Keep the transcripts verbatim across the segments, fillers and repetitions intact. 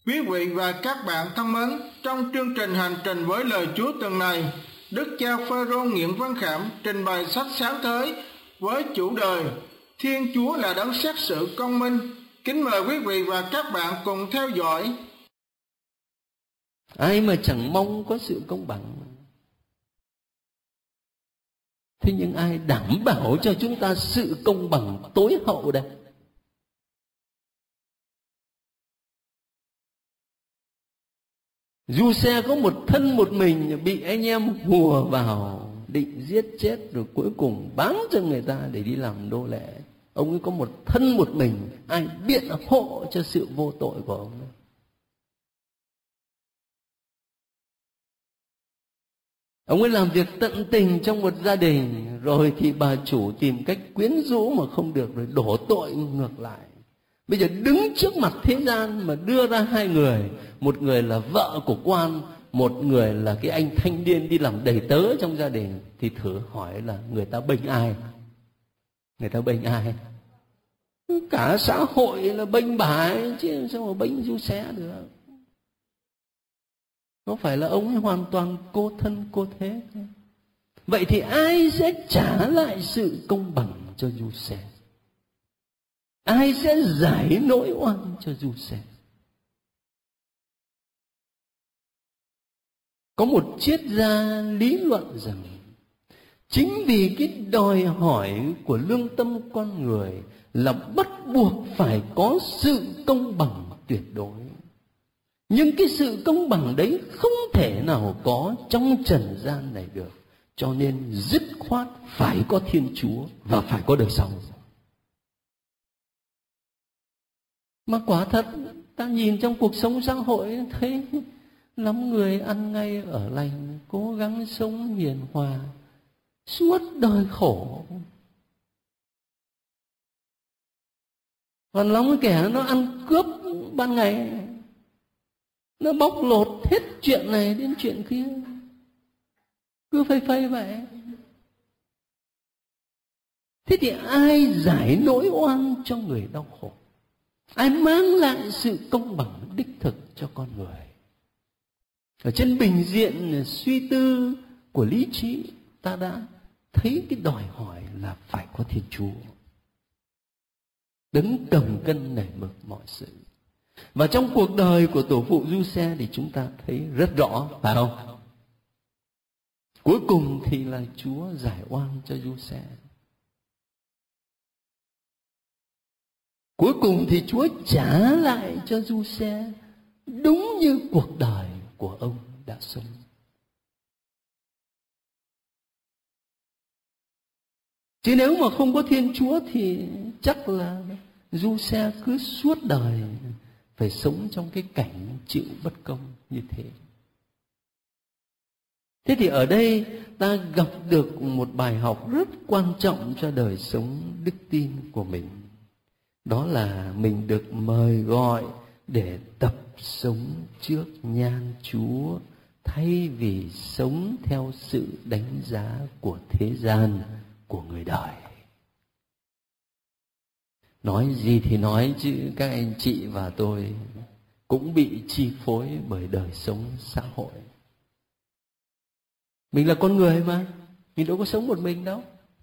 Quý vị và các bạn thân mến, trong chương trình Hành trình với lời Chúa tuần này, Đức cha Phêrô Nguyễn Văn Khảm trình bày sách Sáng Thế với chủ đề Thiên Chúa là đấng xét xử công minh. Kính mời quý vị và các bạn cùng theo dõi. Ai mà chẳng mong có sự công bằng. Thế nhưng ai đảm bảo cho chúng ta sự công bằng tối hậu đây? Giuse có một thân một mình, bị anh em hùa vào định giết chết, rồi cuối cùng bán cho người ta để đi làm nô lệ. Ông ấy có một thân một mình, ai biện hộ cho sự vô tội của ông ấy? Ông ấy làm việc tận tình trong một gia đình, rồi thì bà chủ tìm cách quyến rũ mà không được, rồi đổ tội ngược lại. Bây giờ đứng trước mặt thế gian mà đưa ra hai người, một người là vợ của quan, một người là cái anh thanh niên đi làm đầy tớ trong gia đình, thì thử hỏi là người ta bênh ai? Người ta bênh ai? Cả xã hội là bênh bà ấy, chứ sao mà bênh Giuse được? Có phải là ông ấy hoàn toàn cô thân cô thế? Vậy thì ai sẽ trả lại sự công bằng cho Giuse? Ai sẽ giải nỗi oan cho Giuse? Có một triết gia lý luận rằng chính vì cái đòi hỏi của lương tâm con người là bắt buộc phải có sự công bằng tuyệt đối. Nhưng cái sự công bằng đấy không thể nào có trong trần gian này được. Cho nên dứt khoát phải có Thiên Chúa và phải có đời sau. Mà quả thật ta nhìn trong cuộc sống xã hội thấy lắm người ăn ngay ở lành, cố gắng sống hiền hòa, suốt đời khổ. Còn lắm kẻ nó ăn cướp ban ngày, nó bóc lột hết chuyện này đến chuyện kia, cứ phây phây vậy. Thế thì ai giải nỗi oan cho người đau khổ? Ai mang lại sự công bằng đích thực cho con người? Ở trên bình diện suy tư của lý trí, ta đã thấy cái đòi hỏi là phải có Thiên Chúa, đấng cầm cân nảy mực mọi sự. Và trong cuộc đời của tổ phụ Giuse thì chúng ta thấy rất rõ, phải không? Cuối cùng thì là Chúa giải oan cho Giuse. Cuối cùng thì Chúa trả lại cho Giuse đúng như cuộc đời của ông đã sống. Chứ nếu mà không có Thiên Chúa thì chắc là Giuse cứ suốt đời phải sống trong cái cảnh chịu bất công như thế. Thế thì ở đây ta gặp được một bài học rất quan trọng cho đời sống đức tin của mình. Đó là mình được mời gọi để tập sống trước nhan Chúa, thay vì sống theo sự đánh giá của thế gian, của người đời. Nói gì thì nói, chứ các anh chị và tôi cũng bị chi phối bởi đời sống xã hội. Mình là con người mà, mình đâu có sống một mình đâu.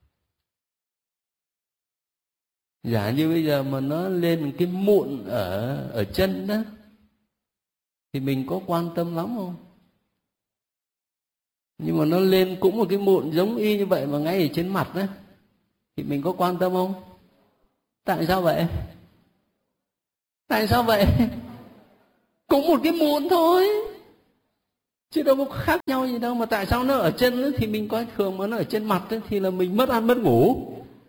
Giả như bây giờ mà nó lên cái mụn ở ở chân đó, thì mình có quan tâm lắm không? Nhưng mà nó lên cũng một cái mụn giống y như vậy mà ngay ở trên mặt đó, thì mình có quan tâm không? Tại sao vậy? Tại sao vậy? Cũng một cái mụn thôi, chứ đâu có khác nhau gì đâu. Mà tại sao nó ở chân đó thì mình coi thường, mà nó ở trên mặt đó thì là mình mất ăn mất ngủ?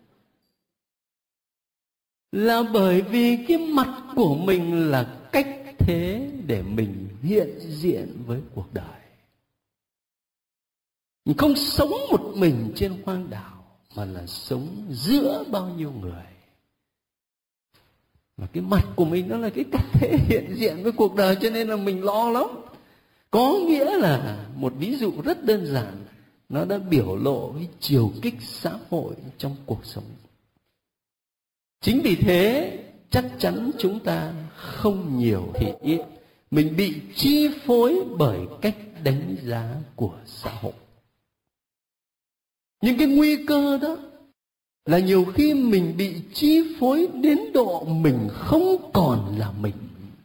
Là bởi vì cái mặt của mình là cách thế để mình hiện diện với cuộc đời. Mình không sống một mình trên hoang đảo, mà là sống giữa bao nhiêu người. Và cái mặt của mình nó là cái cách thể hiện diện với cuộc đời, cho nên là mình lo lắm. Có nghĩa là một ví dụ rất đơn giản, nó đã biểu lộ cái chiều kích xã hội trong cuộc sống. Chính vì thế chắc chắn chúng ta không nhiều thì ít, mình bị chi phối bởi cách đánh giá của xã hội. Những cái nguy cơ đó là nhiều khi mình bị chi phối đến độ mình không còn là mình.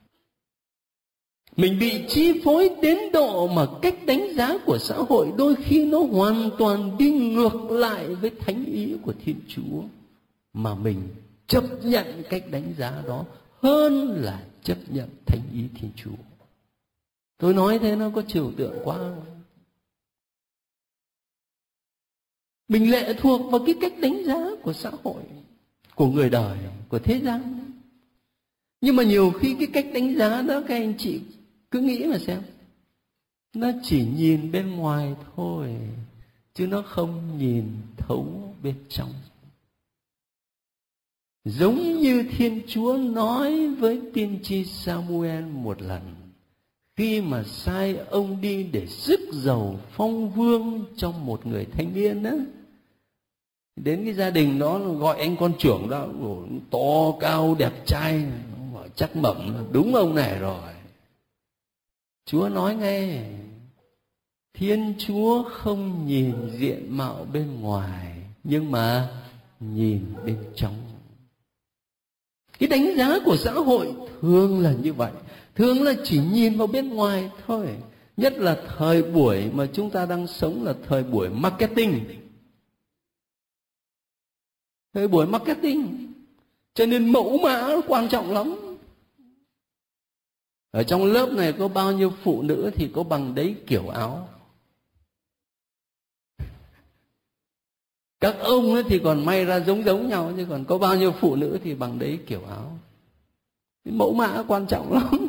Mình bị chi phối đến độ mà cách đánh giá của xã hội đôi khi nó hoàn toàn đi ngược lại với thánh ý của Thiên Chúa, mà mình chấp nhận cách đánh giá đó hơn là chấp nhận thánh ý Thiên Chúa. Tôi nói thế nó có trừu tượng quá không? Mình lệ thuộc vào cái cách đánh giá của xã hội, của người đời, của thế gian. Nhưng mà nhiều khi cái cách đánh giá đó các anh chị cứ nghĩ mà xem, nó chỉ nhìn bên ngoài thôi, chứ nó không nhìn thấu bên trong. Giống như Thiên Chúa nói với tiên tri Samuel một lần, khi mà sai ông đi để rước dầu phong vương cho một người thanh niên đó. Đến cái gia đình đó gọi anh con trưởng đó, to cao đẹp trai, chắc mẩm đúng ông này rồi. Chúa nói ngay, Thiên Chúa không nhìn diện mạo bên ngoài, nhưng mà nhìn bên trong. Cái đánh giá của xã hội thường là như vậy, thường là chỉ nhìn vào bên ngoài thôi. Nhất là thời buổi mà chúng ta đang sống là thời buổi marketing. Thời buổi marketing, cho nên mẫu mã quan trọng lắm. Ở trong lớp này có bao nhiêu phụ nữ thì có bằng đấy kiểu áo. Các ông ấy thì còn may ra giống giống nhau, chứ còn có bao nhiêu phụ nữ thì bằng đấy kiểu áo. Mẫu mã quan trọng lắm.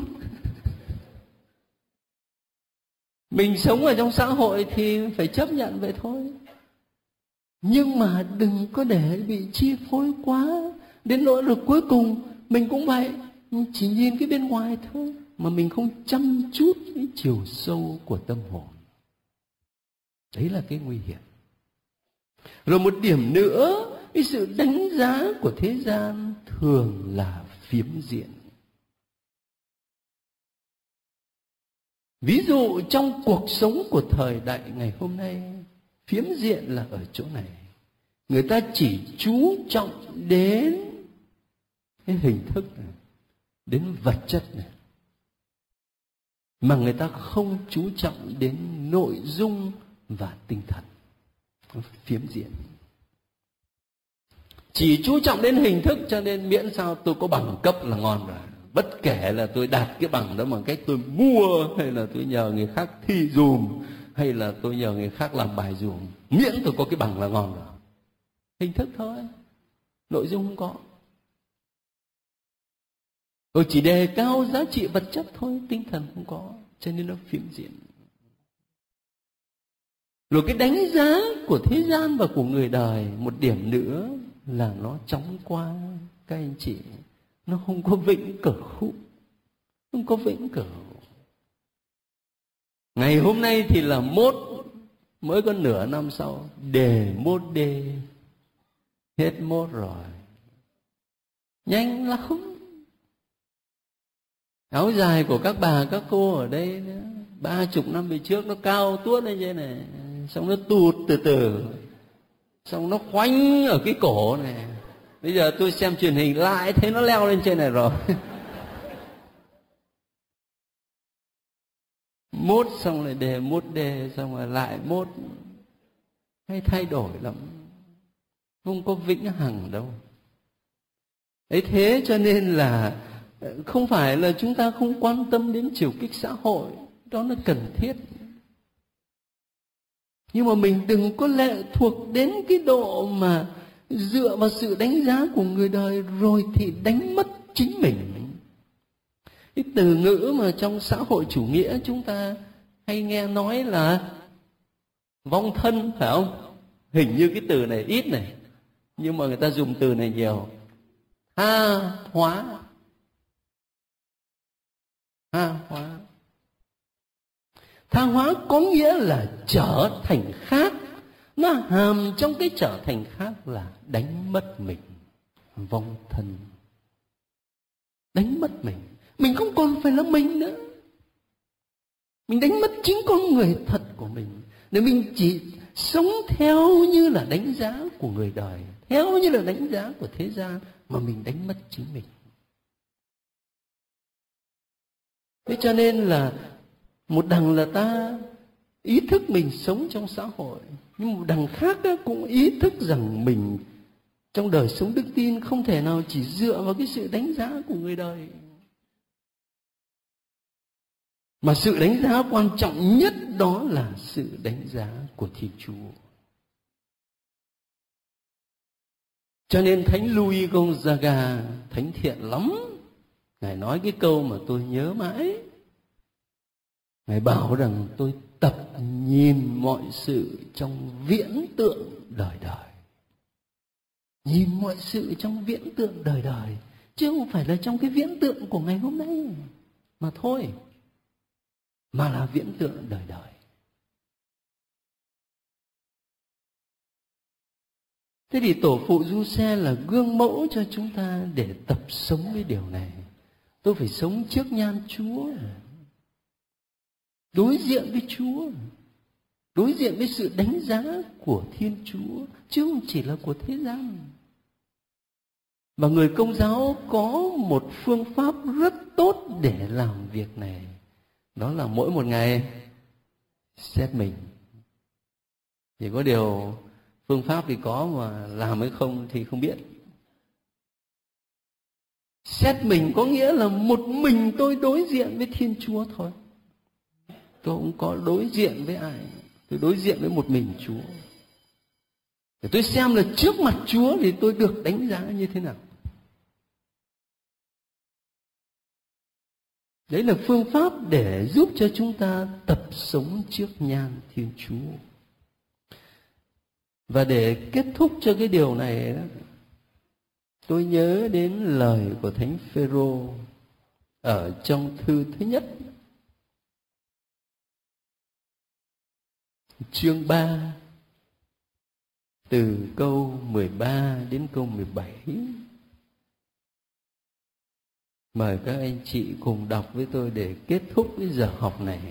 Mình sống ở trong xã hội thì phải chấp nhận vậy thôi. Nhưng mà đừng có để bị chi phối quá, đến nỗi rồi cuối cùng mình cũng vậy, chỉ nhìn cái bên ngoài thôi, mà mình không chăm chút cái chiều sâu của tâm hồn. Đấy là cái nguy hiểm. Rồi một điểm nữa, cái sự đánh giá của thế gian thường là phiếm diện. Ví dụ trong cuộc sống của thời đại ngày hôm nay, phiếm diện là ở chỗ này. Người ta chỉ chú trọng đến cái hình thức này, đến vật chất này, mà người ta không chú trọng đến nội dung và tinh thần. Phiếm diện. Chỉ chú trọng đến hình thức, cho nên miễn sao tôi có bằng cấp là ngon rồi. Bất kể là tôi đạt cái bằng đó bằng cách tôi mua, hay là tôi nhờ người khác thi dùm, hay là tôi nhờ người khác làm bài dùm, miễn tôi có cái bằng là ngon rồi. Hình thức thôi, nội dung không có. Rồi chỉ đề cao giá trị vật chất thôi, tinh thần không có, cho nên nó phiếm diện. Rồi cái đánh giá của thế gian và của người đời, một điểm nữa là nó chóng qua các anh chị. Nó không có vĩnh cửu, không có vĩnh cửu. Ngày hôm nay thì là mốt, mới có nửa năm sau đề mốt đê, hết mốt rồi, nhanh lắm. Áo dài của các bà các cô ở đây ba chục năm về trước nó cao tuốt lên trên này, xong nó tụt từ từ, xong nó khoanh ở cái cổ này. Bây giờ tôi xem truyền hình lại thấy nó leo lên trên này rồi. Mốt xong lại đề mốt đề, xong rồi lại mốt. Hay thay đổi lắm, không có vĩnh hằng đâu. Ấy thế cho nên là không phải là chúng ta không quan tâm đến chiều kích xã hội, đó là cần thiết. Nhưng mà mình đừng có lệ thuộc đến cái độ mà dựa vào sự đánh giá của người đời rồi thì đánh mất chính mình. Cái từ ngữ mà trong xã hội chủ nghĩa chúng ta hay nghe nói là vong thân, phải không? Hình như cái từ này ít này, nhưng mà người ta dùng từ này nhiều. Tha hóa. Tha hóa. Tha hóa có nghĩa là trở thành khác. Nó hàm trong cái trở thành khác là đánh mất mình, vong thân. Đánh mất mình, mình không còn phải là mình nữa. Mình đánh mất chính con người thật của mình. Nếu mình chỉ sống theo như là đánh giá của người đời, theo như là đánh giá của thế gian, mà mình đánh mất chính mình. Thế cho nên là một đằng là ta ý thức mình sống trong xã hội, nhưng một đằng khác cũng ý thức rằng mình trong đời sống đức tin không thể nào chỉ dựa vào cái sự đánh giá của người đời. Mà sự đánh giá quan trọng nhất đó là sự đánh giá của Thiên Chúa. Cho nên Thánh Louis Gonzaga, thánh thiện lắm, Ngài nói cái câu mà tôi nhớ mãi. Ngài bảo rằng tôi tập nhìn mọi sự trong viễn tượng đời đời. Nhìn mọi sự trong viễn tượng đời đời, chứ không phải là trong cái viễn tượng của ngày hôm nay mà thôi, mà là viễn tượng đời đời. Thế thì tổ phụ Giuse là gương mẫu cho chúng ta để tập sống cái điều này. Tôi phải sống trước nhan Chúa, đối diện với Chúa, đối diện với sự đánh giá của Thiên Chúa, chứ không chỉ là của thế gian. Và người Công giáo có một phương pháp rất tốt để làm việc này. Đó là mỗi một ngày xét mình. Chỉ có điều phương pháp thì có mà làm hay không thì không biết. Xét mình có nghĩa là một mình tôi đối diện với Thiên Chúa thôi. Tôi không có đối diện với ai. Tôi đối diện với một mình Chúa. Để tôi xem là trước mặt Chúa thì tôi được đánh giá như thế nào. Đấy là phương pháp để giúp cho chúng ta tập sống trước nhan Thiên Chúa. Và để kết thúc cho cái điều này, tôi nhớ đến lời của Thánh Phêrô ở trong thư thứ nhất, chương ba, từ câu mười ba đến câu mười bảy. Mời các anh chị cùng đọc với tôi để kết thúc cái giờ học này.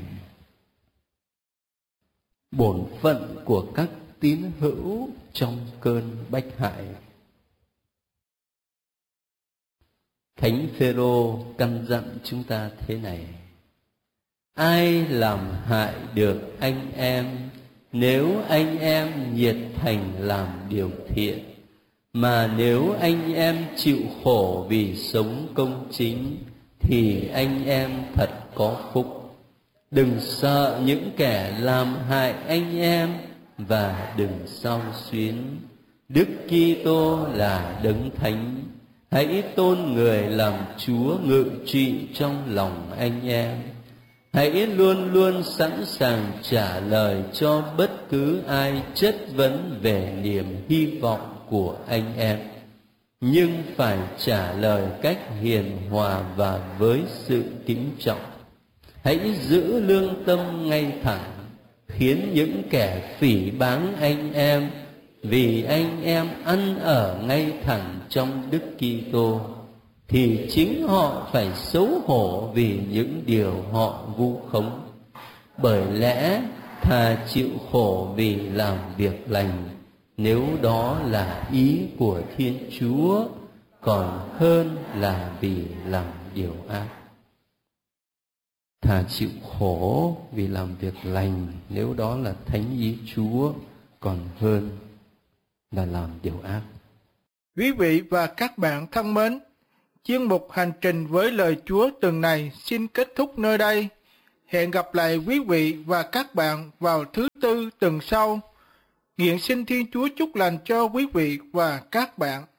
Bổn phận của các tín hữu trong cơn bách hại. Thánh Phêrô căn dặn chúng ta thế này: ai làm hại được anh em, nếu anh em nhiệt thành làm điều thiện, mà nếu anh em chịu khổ vì sống công chính, thì anh em thật có phúc. Đừng sợ những kẻ làm hại anh em, và đừng xao xuyến. Đức Kitô là đấng thánh, hãy tôn người làm Chúa ngự trị trong lòng anh em. Hãy luôn luôn sẵn sàng trả lời cho bất cứ ai chất vấn về niềm hy vọng của anh em, nhưng phải trả lời cách hiền hòa và với sự kính trọng. Hãy giữ lương tâm ngay thẳng, khiến những kẻ phỉ báng anh em, vì anh em ăn ở ngay thẳng trong Đức Kitô, thì chính họ phải xấu hổ vì những điều họ vu khống. Bởi lẽ thà chịu khổ vì làm việc lành, nếu đó là ý của Thiên Chúa, còn hơn là vì làm điều ác. Thà chịu khổ vì làm việc lành, nếu đó là thánh ý Chúa, còn hơn là làm điều ác. Quý vị và các bạn thân mến, chuyên mục Hành trình với lời Chúa tuần này xin kết thúc nơi đây. Hẹn gặp lại quý vị và các bạn vào thứ tư tuần sau. Nguyện xin Thiên Chúa chúc lành cho quý vị và các bạn.